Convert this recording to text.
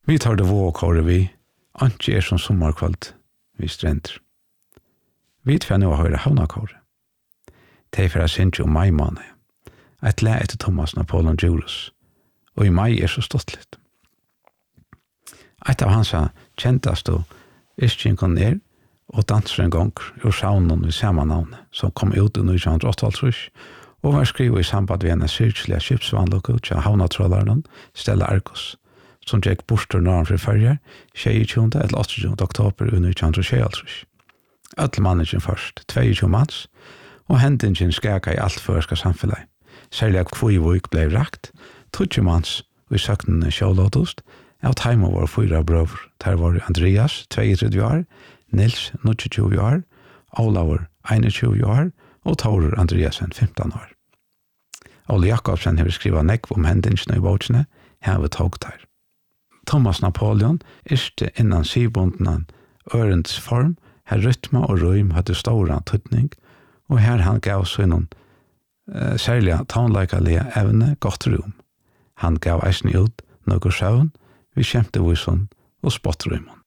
Vi tar det vågkåre vi, ikke som sommarkveld vi strender. Vi tar nå høyre havnakåre. Det for jeg synes jo mai måned. Et le etter Thomas Napoleon Djurus. Og i mai så stått litt. Et av hans kjenteste og iskjengen og danser en gang ur saunen i samme navn, som kom ut i 1988 og var skrivet i samband med en syrkelig skipsvannlokk til havnatrolleren Stella Arcos, som gikk borster nærmere for førjer 22. eller 28. oktober i 1986. Ødelmanningen først, 22 manns, og hendingen skaka i alt førska samfunnet. Særlig at Kvøyvøk ble rakt, 20 manns og i søknene sjålåtost, av time var 4 brøver. Der var Andreas, 22 år, Nils, 22 år, Olaver, 21 år, og Taurer Andreasen, 15 år. Ole Jakobsen har skrivet nekv om hendingen i båtene, her ved togtar. Thomas Napoleon ikke innan sivbundene ørens form, her rytme og røym hadde stor tydning, og her han gav seg noen særlig tonleikalige evne godt rom. Han gav eisen ut noe søvn, vi kjemte visen og spottrymmen.